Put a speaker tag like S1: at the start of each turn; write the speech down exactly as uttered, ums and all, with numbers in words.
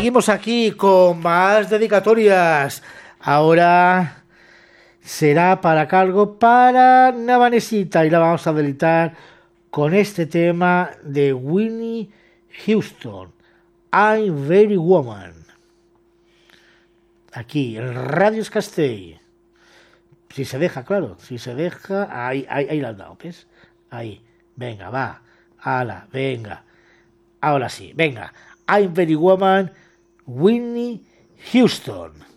S1: seguimos aquí con más dedicatorias. Ahora será para cargo para Navanesita y la vamos a deleitar con este tema de Whitney Houston, I'm Very Woman. Aquí, en Radios Castell. Si se deja, claro, si se deja, ahí, ahí, ahí la has dado, ¿ves? Ahí, venga, va, ala, venga. Ahora sí, venga, I'm Very Woman, Whitney Houston.